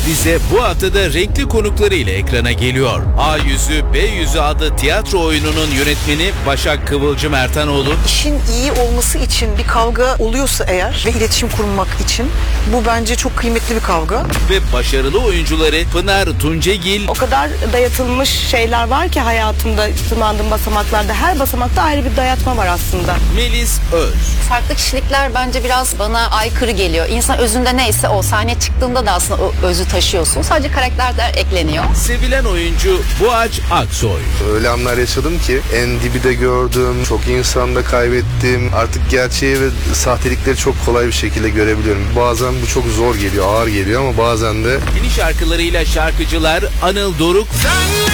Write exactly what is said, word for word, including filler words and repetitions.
bize bu haftada renkli konuklarıyla ekrana geliyor. A Yüzü, B Yüzü adlı tiyatro oyununun yönetmeni Başak Kıvılcım Ertanoğlu. İşin iyi olması için bir kavga oluyorsa eğer ve iletişim kurmak için bu bence çok kıymetli bir kavga. Ve başarılı oyuncuları Pınar Tuncegil. O kadar dayatılmış şeyler var ki hayatımda tırmandığım basamaklarda, her basamakta ayrı bir dayatma var aslında. Melis Öz. Farklı kişilikler bence biraz bana aykırı geliyor. İnsan özünde neyse o, sahneye çıktığında da aslında o özü taşıyorsun. Sadece karakterler ekleniyor. Sevilen oyuncu Boğaç Aksoy. Öyle anlar yaşadım ki en dibi de gördüm, çok insanda kaybettim. Artık gerçeği ve sahtelikleri çok kolay bir şekilde görebiliyorum. Bazen bu çok zor geliyor, ağır geliyor ama bazen de... Yeni şarkılarıyla şarkıcılar Anıl Doruk. Senle